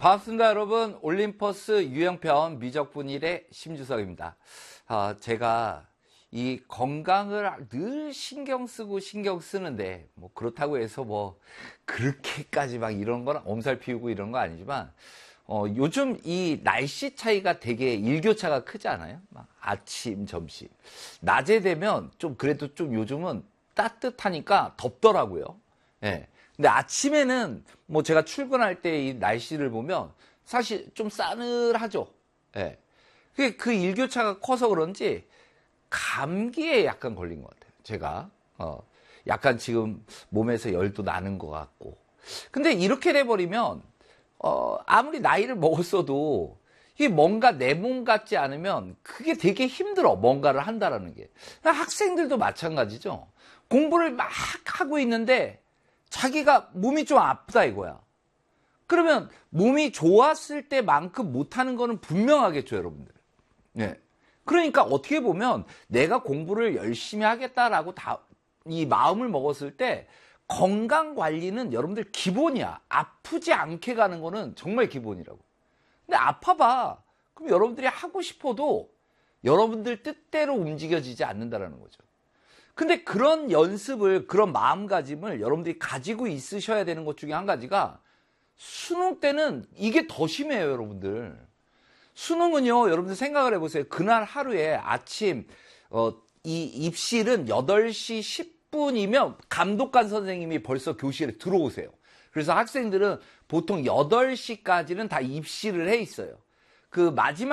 반갑습니다, 여러분. 올림퍼스 유형편 미적분일의 심주석입니다. 제가 이 건강을 늘 신경 쓰는데, 뭐, 그렇다고 해서 뭐, 그렇게까지 막 이런 거랑 엄살 피우고 이런 거 아니지만, 요즘 이 날씨 차이가 되게 일교차가 크지 않아요? 막 아침, 점심. 낮에 되면 좀 그래도 좀 요즘은 따뜻하니까 덥더라고요. 예. 근데 아침에는 뭐 제가 출근할 때 이 날씨를 보면 사실 좀 싸늘하죠. 예. 그 일교차가 커서 그런지 감기에 약간 걸린 것 같아요. 제가. 약간 지금 몸에서 열도 나는 것 같고. 근데 이렇게 돼버리면, 아무리 나이를 먹었어도 이게 뭔가 내 몸 같지 않으면 그게 되게 힘들어. 뭔가를 한다라는 게. 학생들도 마찬가지죠. 공부를 막 하고 있는데 자기가 몸이 좀 아프다 이거야. 그러면 몸이 좋았을 때만큼 못하는 거는 분명하겠죠, 여러분들. 네. 그러니까 어떻게 보면 내가 공부를 열심히 하겠다라고 이 마음을 먹었을 때 건강 관리는 여러분들 기본이야. 아프지 않게 가는 거는 정말 기본이라고. 근데 아파봐. 그럼 여러분들이 하고 싶어도 여러분들 뜻대로 움직여지지 않는다라는 거죠. 근데 그런 연습을, 그런 마음가짐을 여러분들이 가지고 있으셔야 되는 것 중에 한 가지가 수능 때는 이게 더 심해요, 여러분들. 수능은요, 여러분들 생각을 해보세요. 그날 하루에 아침, 이 입실은 8시 10분이면 감독관 선생님이 벌써 교실에 들어오세요. 그래서 학생들은 보통 8시까지는 다 입실을 해 있어요. 그 마지막